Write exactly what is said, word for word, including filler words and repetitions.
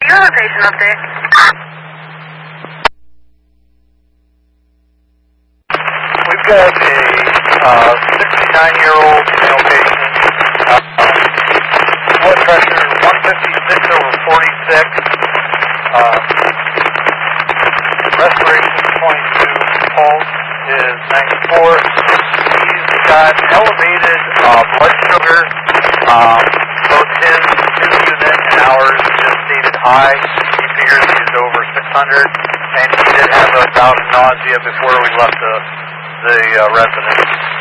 You have a patient update. We've got a uh, sixty-nine-year-old male patient. Uh, blood pressure one fifty-six over forty-six. Uh, respiration twenty-two. Pulse is ninety-four. He's got elevated uh, blood sugar. Um, both his his unit and ours just stated high. He figures he's over six hundred, and he did have a bout of nausea before we left the the uh, residence.